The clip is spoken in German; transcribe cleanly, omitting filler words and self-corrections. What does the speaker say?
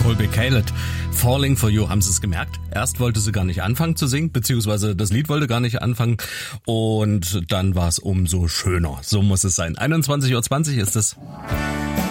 Colby Caleb, Falling for You, haben Sie es gemerkt? Erst wollte sie gar nicht anfangen zu singen, beziehungsweise das Lied wollte gar nicht anfangen und dann war es umso schöner. So muss es sein. 21:20 Uhr ist es.